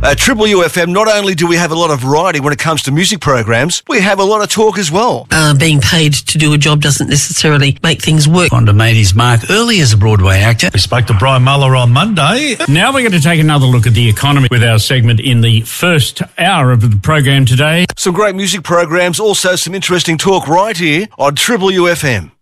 At Triple UFM, not only do we have a lot of variety when it comes to music programs, we have a lot of talk as well. Being paid to do a job doesn't necessarily make things work. Fonda made his mark early as a Broadway actor. We spoke to Brian Muller on Monday. Now we're going to take another look at the economy with our segment in the first hour of the program today. Some great music programs, also some interesting talk right here on Triple UFM.